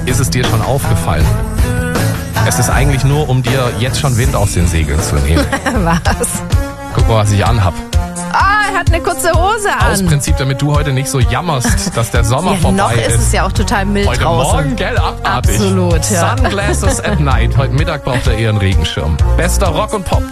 ist es dir schon aufgefallen? Es ist eigentlich nur, um dir jetzt schon Wind aus den Segeln zu nehmen. Was? Guck mal, was ich anhab. Ah, er hat eine kurze Hose Aus an. Prinzip, damit du heute nicht so jammerst, dass der Sommer Ja, vorbei noch ist es ja auch total mild Heute draußen. Morgen, gell, abartig. Absolut, ja. Sunglasses at night. Heute Mittag braucht er eher einen Regenschirm. Bester Rock und Pop.